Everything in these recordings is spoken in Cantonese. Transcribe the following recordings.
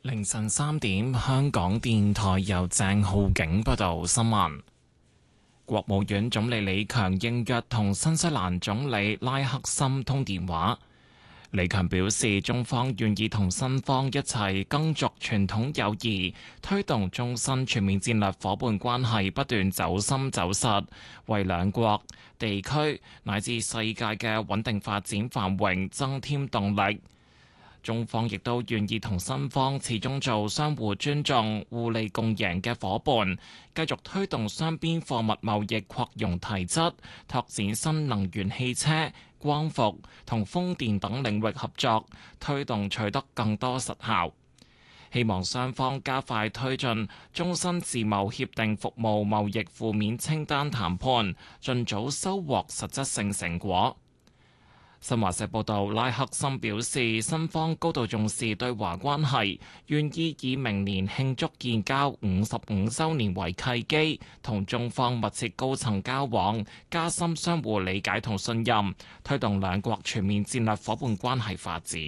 凌晨3點，香港電台由鄭浩景報道新聞。國務院總理李強應約同新西蘭總理拉克森通電話。李強表示，中方願意同新方一齊耕耘傳統友誼，推動中新全面戰略夥伴關係不斷走深走實，為兩國、地區乃至世界嘅穩定發展繁榮增添動力。中方亦都願意同新方始終做相互尊重、互利共贏嘅夥伴，繼續推動雙邊貨物貿易擴容提質，拓展新能源汽車、光伏同風電等領域合作，推動取得更多實效。希望雙方加快推進中新自貿協定服務貿易負面清單談判，盡早收穫實質性成果。新華社報道，拉克森表示，新方高度重視對華關係，願意以明年慶祝建交55週年為契機，同中方密切高層交往，加深相互理解同信任，推動兩國全面戰略夥伴關係發展。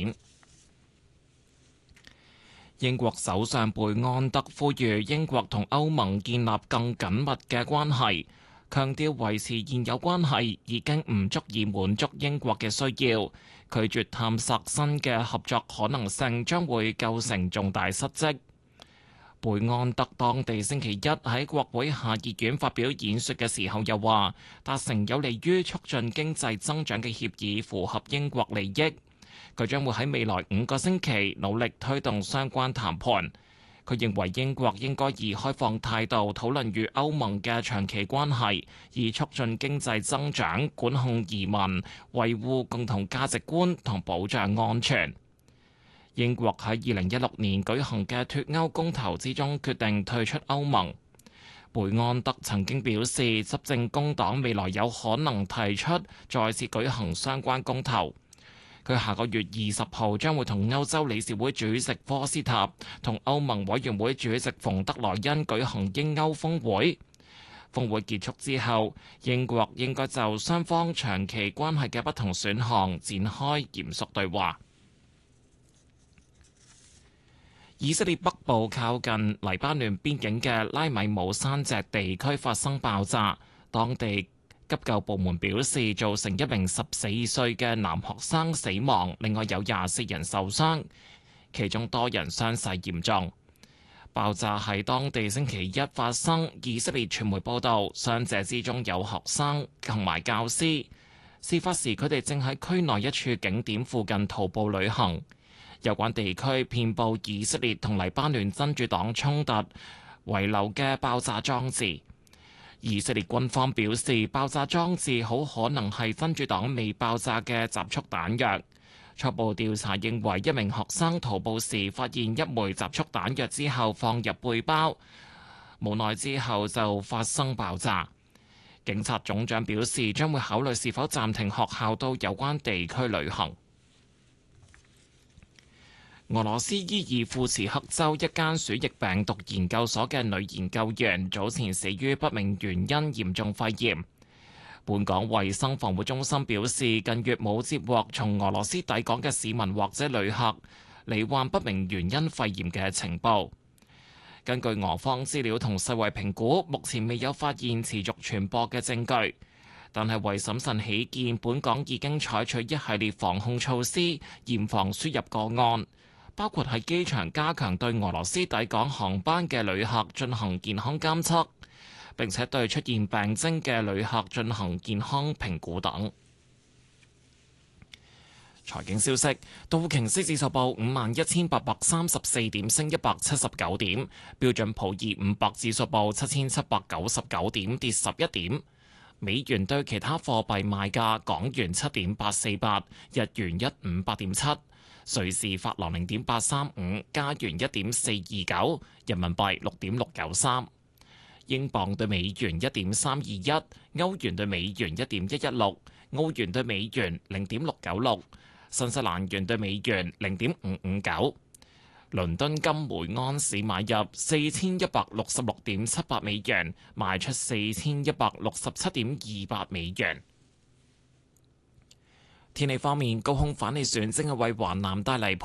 英國首相貝安德呼籲英國同歐盟建立更緊密嘅關係，強調維持現有關係已經唔足以滿足英國嘅需要，拒絕探索新嘅合作可能性將會構成重大失職。貝安德當地星期一喺國會下議院發表演說嘅時候又話，達成有利於促進經濟增長嘅協議符合英國利益，佢將會喺未來5個星期努力推動相關談判。佢認為英國應該以開放態度討論與歐盟嘅長期關係，以促進經濟增長、管控移民、維護共同價值觀同保障安全。英國喺2016年舉行嘅脫歐公投之中決定退出歐盟。貝安德曾經表示，執政工黨未來有可能提出再次舉行相關公投。佢下個月20號將會同歐洲理事會主席科斯塔同歐盟委員會主席馮德萊恩舉行英歐峰會。峰會結束之後，英國應該就雙方長期關係嘅不同選項展開嚴肅對話。以色列北部靠近黎巴嫩邊境嘅拉米姆山脊地區發生爆炸，當地急救部門表示，造成一名14歲嘅男學生死亡，另外有24人受傷，其中多人傷勢嚴重。爆炸喺當地星期一發生，以色列傳媒報道，傷者之中有學生同埋教師。事發時，佢哋正喺區內一處景點附近徒步旅行。有關地區遍佈以色列同黎巴嫩真主黨衝突遺留嘅爆炸裝置。以色列軍方表示，爆炸裝置好可能係真主黨未爆炸嘅集束彈藥。初步調查認為，一名學生徒步時發現一枚集束彈藥之後放入背包，無奈之後就發生爆炸。警察總長表示，將會考慮是否暫停學校到有關地區旅行。俄羅斯伊爾庫茨克州一間鼠疫病毒研究所嘅女研究員早前死於不明原因嚴重肺炎。本港衛生防護中心表示，近月冇接獲從俄羅斯抵港嘅市民或者旅客罹患不明原因肺炎嘅情報。根據俄方資料同世衛評估，目前未有發現持續傳播嘅證據，但係為審慎起見，本港已經採取一系列防控措施，嚴防輸入個案。包括喺機場加強對俄羅斯抵港航班嘅旅客進行健康監測，並且對出現病徵嘅旅客進行健康評估等。財經消息，道瓊斯指數報51,834點，升179點；標準普爾500指數報7,799點，跌11點。美元對其他貨幣賣價：港元7.848，日元158.7。瑞士法郎0.835，加元1.429，人民幣6.693，英鎊對美元1.321，歐元對美元1.116，澳元對美元0.696，新西蘭元對美元0.559。倫敦金每安士買入4166.78美元，賣出4167.28美元。天氣方面，高空反氣旋正係為華南帶嚟